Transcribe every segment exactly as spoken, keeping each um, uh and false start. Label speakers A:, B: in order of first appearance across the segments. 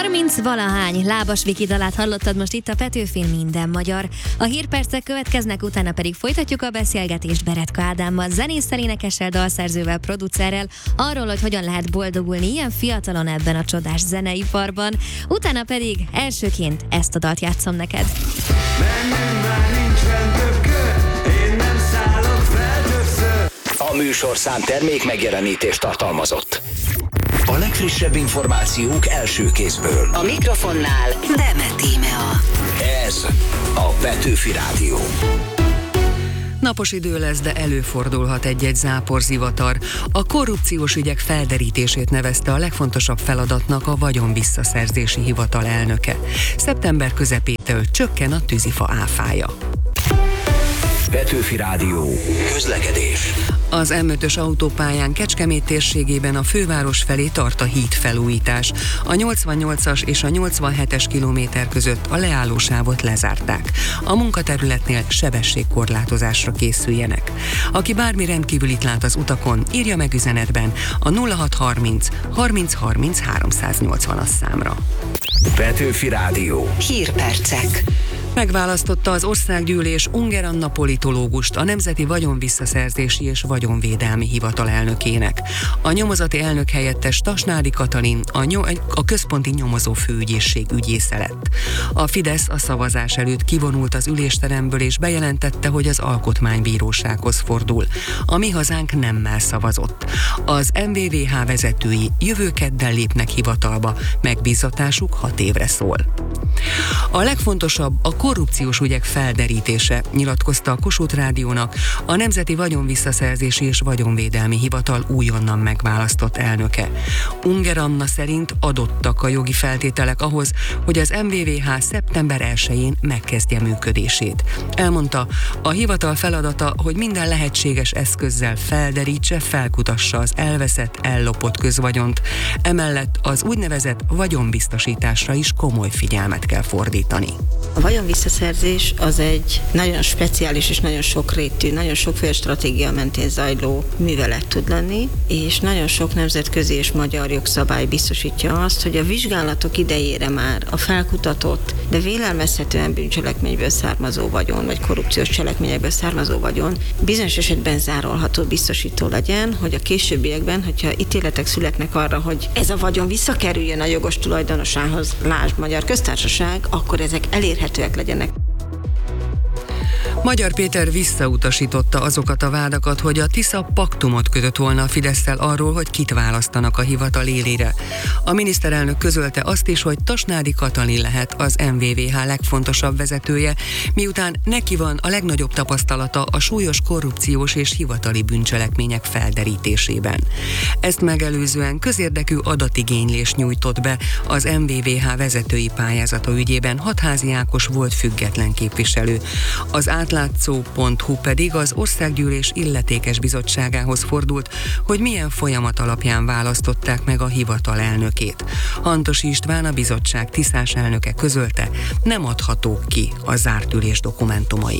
A: harminc-valahány Lábas Viki dalát hallottad most itt a Petőfin Minden Magyar. A hírpercek következnek, utána pedig folytatjuk a beszélgetést Beretka Ádámmal, zenésszel, énekessel, dalszerzővel, producerrel, arról, hogy hogyan lehet boldogulni ilyen fiatalon ebben a csodás zeneiparban. Utána pedig elsőként ezt a dalt játszom neked.
B: Menjünk, már nincsen több kör, én nem szállok fel többször.
C: A műsorszám termék megjelenítést tartalmazott. A legfrissebb információk első kézből.
D: A mikrofonnál Demet Tímea.
C: Ez a Petőfi Rádió.
E: Napos idő lesz, de előfordulhat egy-egy záporzivatar. A korrupciós ügyek felderítését nevezte a legfontosabb feladatnak a Vagyonvisszaszerzési Hivatal elnöke. Szeptember közepétől csökken a tűzifa áfája.
C: Petőfi Rádió. Közlekedés.
E: Az em ötös autópályán Kecskemét térségében a főváros felé tart a hídfelújítás. A nyolcvannyolcas és a nyolcvanhetes kilométer között a leállósávot lezárták. A munkaterületnél sebességkorlátozásra készüljenek. Aki bármi rendkívülit lát az utakon, írja meg üzenetben a nulla hat harminc harminc harminc háromszáznyolcvanas számra.
C: Petőfi Rádió.
D: Hírpercek.
E: Megválasztotta az Országgyűlés Unger Anna politológust a Nemzeti Vagyonvisszaszerzési és Vagyonvédelmi Hivatal elnökének. A nyomozati elnök helyettes Tasnádi Katalin a, ny- a központi nyomozó főügyészség ügyésze lett. A Fidesz a szavazás előtt kivonult az ülésteremből és bejelentette, hogy az Alkotmánybírósághoz fordul. A Mi Hazánk nemmel szavazott. Az em vé vé há vezetői jövő kedden lépnek hivatalba, megbízatásuk hat évre szól. A legfontosabb a korrupciós ügyek felderítése, nyilatkozta a Kossuth Rádiónak a Nemzeti Vagyonvisszaszerzési és Vagyonvédelmi Hivatal újonnan megválasztott elnöke. Unger Anna szerint adottak a jogi feltételek ahhoz, hogy az em vé vé há szeptember elsején megkezdje működését. Elmondta, a hivatal feladata, hogy minden lehetséges eszközzel felderítse, felkutassa az elveszett, ellopott közvagyont. Emellett az úgynevezett vagyonbiztosításra is komoly figyelmet kell fordítani.
F: A vagyonvisszaszerzés az egy nagyon speciális és nagyon sokrétű, nagyon sokféle stratégia mentén zajló művelet tud lenni, és nagyon sok nemzetközi és magyar jogszabály biztosítja azt, hogy a vizsgálatok idejére már a felkutatott, de vélelmezhetően bűncselekményből származó vagyon, vagy korrupciós cselekményekből származó vagyon bizonyos esetben zárolható, biztosító legyen, hogy a későbbiekben, hogyha ítéletek születnek arra, hogy ez a vagyon visszakerüljön a jogos tulajdonosához, lásd Magyar Köztársaság, akkor ezek elérhetőek legyenek.
E: Magyar Péter visszautasította azokat a vádakat, hogy a Tisza paktumot kötött volna a Fidesszel arról, hogy kit választanak a hivatal élére. A miniszterelnök közölte azt is, hogy Tasnádi Katalin lehet az em vé vé há legfontosabb vezetője, miután neki van a legnagyobb tapasztalata a súlyos korrupciós és hivatali bűncselekmények felderítésében. Ezt megelőzően közérdekű adatigénylést nyújtott be az em vé vé há vezetői pályázata ügyében Hatházi Ákos volt független képviselő. Az átlátszó pont hu pedig az Országgyűlés illetékes bizottságához fordult, hogy milyen folyamat alapján választották meg a hivatal elnökét. Hantos István, a bizottság tisztás elnöke közölte, nem adhatók ki a zárt ülés dokumentumai.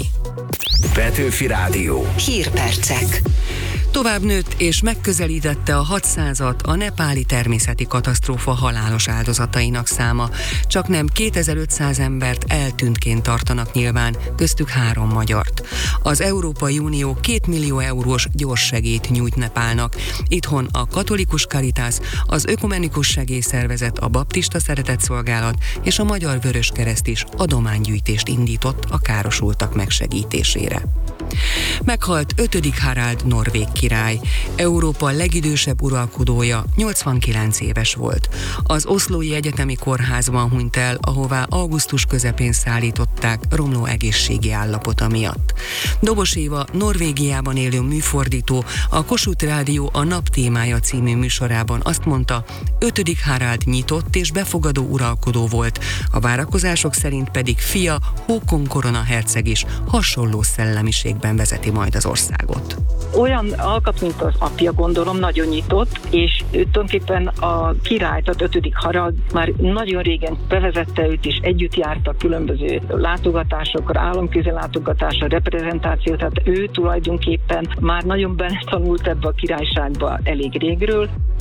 C: Petőfi Rádió.
D: Hírpercek.
E: Tovább nőtt és megközelítette a hatszázat a nepáli természeti katasztrófa halálos áldozatainak száma. Csaknem kétezer-ötszáz embert eltűntként tartanak nyilván, köztük három magyart. Az Európai Unió két millió eurós gyors segélyt nyújt Nepálnak. Itthon a Katolikus Caritas, az Ökumenikus Segélyszervezet, a Baptista Szeretetszolgálat és a Magyar Vöröskereszt is adománygyűjtést indított a károsultak megsegítésére. Meghalt ötödik Harald norvég király. Európa legidősebb uralkodója, nyolcvankilenc éves volt. Az Oszlói Egyetemi Kórházban hunyt el, ahová augusztus közepén szállították romló egészségi állapota miatt. Dobos Éva, Norvégiában élő műfordító, a Kossuth Rádió a Nap témája című műsorában azt mondta, ötödik Harald nyitott és befogadó uralkodó volt, a várakozások szerint pedig fia, Håkon Korona herceg is hasonló szellemiségben vezeti majd az országot.
G: Olyan alkat, mint az apja, gondolom, nagyon nyitott, és tulajdonképpen a király, tehát ötödik Harald már nagyon régen bevezette őt, és együtt jártak különböző látogatásokra, államközi látogatásra, reprezentáció, tehát ő tulajdonképpen már nagyon beletanult ebbe a királyságba elég régről.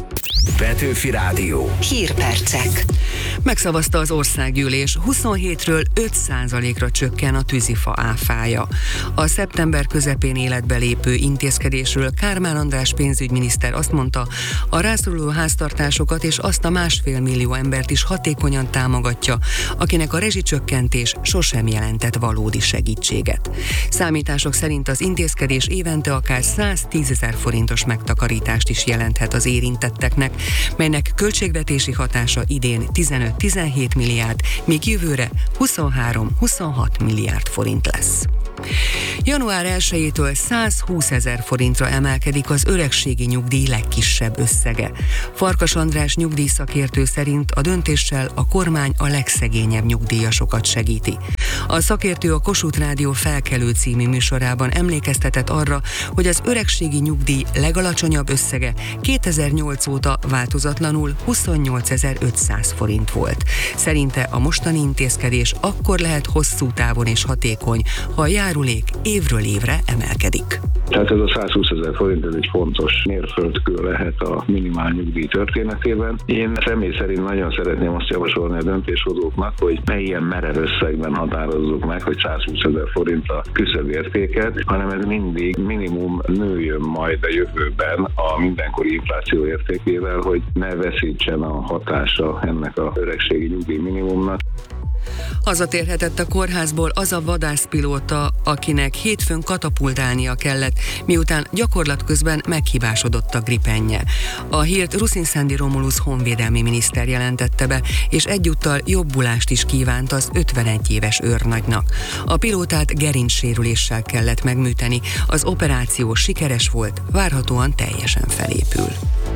C: Petőfi Rádió.
D: Hírpercek.
E: Megszavazta az országgyűlés, huszonhétről öt százalékra csökken a tűzifa áfája. A szeptember közepén életbe lépő intézkedésről Kármán András pénzügyminiszter azt mondta, a rászoruló háztartásokat és azt a másfél millió embert is hatékonyan támogatja, akinek a rezsicsökkentés sosem jelentett valódi segítséget. Számítások szerint az intézkedés évente akár száztízezer forintos megtakarítást is jelenthet az érintetteknek, melynek költségvetési hatása idén tizenöt-tizenhét milliárd, míg jövőre huszonhárom-huszonhat milliárd forint lesz. január elsejétől százhúszezer forintra emelkedik az öregségi nyugdíj legkisebb összege. Farkas András nyugdíjszakértő szerint a döntéssel a kormány a legszegényebb nyugdíjasokat segíti. A szakértő a Kossuth Rádió Felkelő című műsorában emlékeztetett arra, hogy az öregségi nyugdíj legalacsonyabb összege kétezer-nyolc óta változatlanul huszonnyolcezer-ötszáz forint volt. Szerinte a mostani intézkedés akkor lehet hosszú távon és hatékony, ha a járulék évről évre emelkedik.
H: Tehát ez a százhúszezer forint, ez egy fontos mérföldkő lehet a minimál nyugdíj történetében. Én személy szerint nagyon szeretném azt javasolni a döntéshozóknak, hogy ne ilyen merev összegben határozzuk meg, hogy százhúszezer forint a küszöbértéket, hanem ez mindig minimum nőjön majd a jövőben a mindenkori infláció értékével, hogy ne veszítsen a hatása ennek a öregségi nyugdíj minimumnak.
E: Hazatérhetett a kórházból az a vadászpilóta, akinek hétfőn katapultálnia kellett, miután gyakorlat közben meghibásodott a gripenje. A hírt Ruszinszendi Romulus honvédelmi miniszter jelentette be, és egyúttal jobbulást is kívánt az ötvenegy éves őrnagynak. A pilótát gerincsérüléssel kellett megműteni, az operáció sikeres volt, várhatóan teljesen felépül.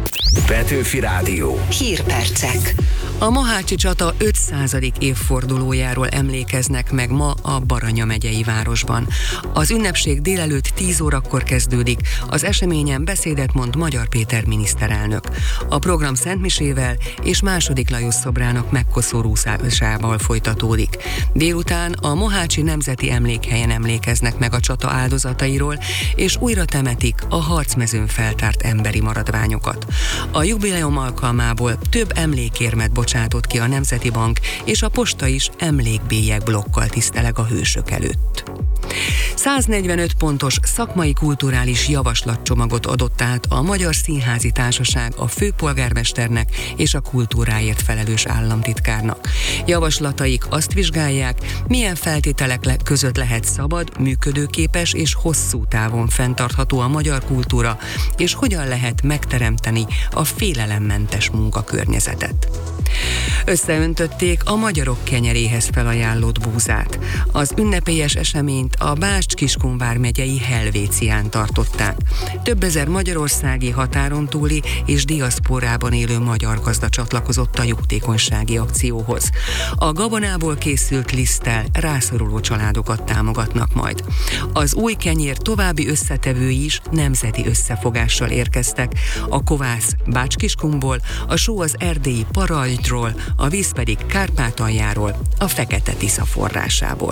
C: Petőfi Rádió.
D: Hírpercek.
E: A mohácsi csata ötszázadik évfordulójáról emlékeznek meg ma a Baranya megyei városban. Az ünnepség délelőtt tíz órakor kezdődik, az eseményen beszédet mond Magyar Péter miniszterelnök. A program szentmisével és második Lajos szobrának megkoszorúzásával folytatódik. Délután a mohácsi nemzeti emlékhelyen emlékeznek meg a csata áldozatairól, és újra temetik a harcmezőn feltárt emberi maradványokat. A jubileum alkalmából több emlékérmet bocsátott ki a Nemzeti Bank, és a posta is emlékbélyeg blokkal tiszteleg a hősök előtt. száznegyvenöt pontos szakmai kulturális javaslatcsomagot adott át a Magyar Színházi Társaság a főpolgármesternek és a kultúráért felelős államtitkárnak. Javaslataik azt vizsgálják, milyen feltételek között lehet szabad, működőképes és hosszú távon fenntartható a magyar kultúra, és hogyan lehet megteremteni a félelemmentes munkakörnyezetet. Összeöntötték a magyarok kenyeréhez felajánlott búzát. Az ünnepélyes eseményt a Bács-Kiskunvár megyei Helvécián tartották. Több ezer magyarországi, határon túli és diaszporában élő magyar gazda csatlakozott a jótékonysági akcióhoz. A gabonából készült liszttel rászoruló családokat támogatnak majd. Az új kenyér további összetevői is nemzeti összefogással érkeztek. A kovász Bács-Kiskunból, a só az erdélyi Parajdról, a víz pedig Kárpátaljáról, a Fekete-Tisza forrásából.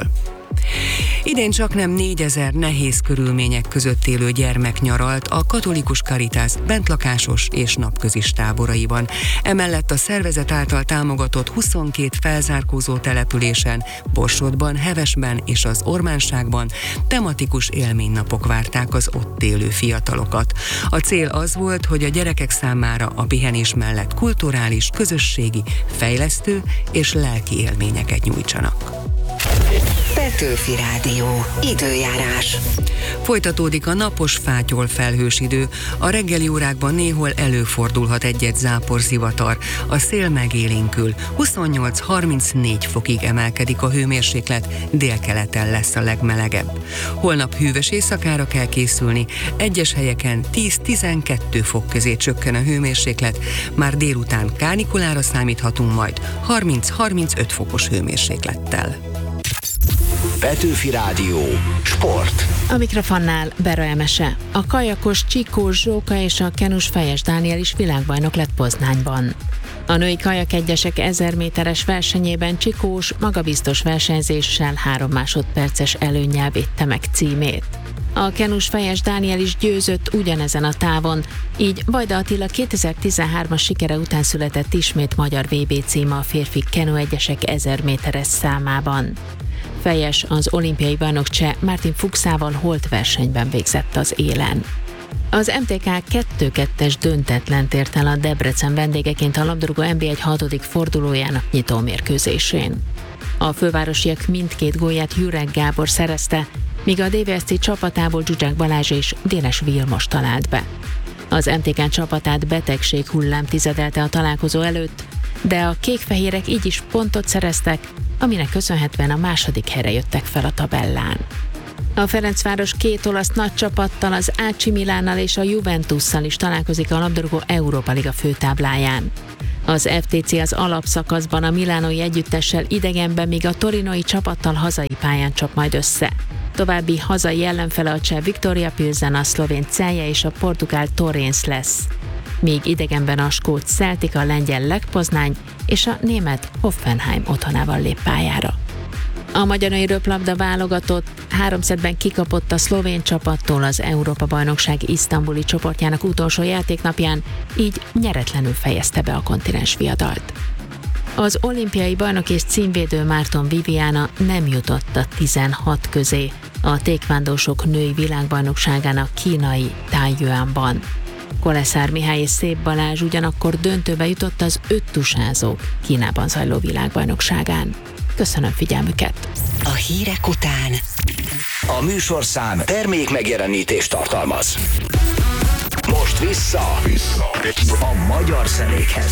E: Idén csaknem négyezer nehéz körülmények között élő gyermek nyaralt a Katolikus Caritas bentlakásos és napközis táboraiban. Emellett a szervezet által támogatott huszonkét felzárkózó településen, Borsodban, Hevesben és az Ormánságban tematikus élménynapok várták az ott élő fiatalokat. A cél az volt, hogy a gyerekek számára a pihenés mellett kulturális, közösségi, fejlesztő és lelki élményeket nyújtsanak.
D: Petőfi Rádió. Időjárás.
E: Folytatódik a napos fátyol felhős idő. A reggeli órákban néhol előfordulhat egy-egy záporzivatar. A szél megélénkül. huszonnyolc-harmincnégy fokig emelkedik a hőmérséklet, délkeleten lesz a legmelegebb. Holnap hűvös éjszakára kell készülni, egyes helyeken tíz-tizenkettő fok közé csökken a hőmérséklet, már délután kánikulára számíthatunk majd harminc-harmincöt fokos hőmérséklettel.
C: Petőfi Rádió. Sport.
I: A mikrofonnál Bera Emese. A kajakos Csikós Zsóka és a kenus Fejes Dániel is világbajnok lett Poznányban. A női kajak egyesek ezer méteres versenyében Csikós magabiztos versenyzéssel három másodperces előnnyel védte meg címét. A kenus Fejes Dániel is győzött ugyanezen a távon, így Vajda Attila kétezer-tizenhármas sikere után született ismét magyar vé bé címe a férfi kenu egyesek ezer méteres számában. Fejes az olimpiai bajnok cseh Martin Fuchsával holt versenyben végzett az élen. Az em té ká kettő kettes döntetlent ért el a Debrecen vendégeként a labdarúgó en bé egy hatodik fordulójának nyitó mérkőzésén. A fővárosiak mindkét gólját Jurek Gábor szerezte, míg a dé vé es cé csapatából Zsuzsák Balázs és Dénes Vilmos talált be. Az em té ká csapatát betegség hullám tizedelte a találkozó előtt, de a kékfehérek így is pontot szereztek, aminek köszönhetően a második helyre jöttek fel a tabellán. A Ferencváros két olasz nagy csapattal, az á cé Milánnal és a Juventusszal is találkozik a labdarúgó Európa Liga főtábláján. Az ef té cé az alapszakaszban a milánói együttessel idegenben, míg a torinói csapattal hazai pályán csap majd össze. További hazai ellenfele a cseh Viktoria Pilsen, a szlovén Celje és a portugál Torrens lesz. Míg idegenben a skót Celtic, a lengyel Lech Poznány és a német Hoffenheim otthonával lép pályára. A magyar női röplabda válogatott három szettben kikapott a szlovén csapattól az Európa-bajnokság isztambuli csoportjának utolsó játéknapján, így nyeretlenül fejezte be a kontinens viadalt. Az olimpiai bajnok és címvédő Márton Viviana nem jutott a tizenhat közé a tékvándósok női világbajnokságának kínai Taiyuanban. Koleszár Mihály és Szép Balázs ugyanakkor döntőbe jutott az öttusázók Kínában zajló világbajnokságán. Köszönöm figyelmüket!
D: A hírek után
C: A műsorszám termék megjelenítést tartalmaz. Most vissza, vissza. a magyar zenékhez.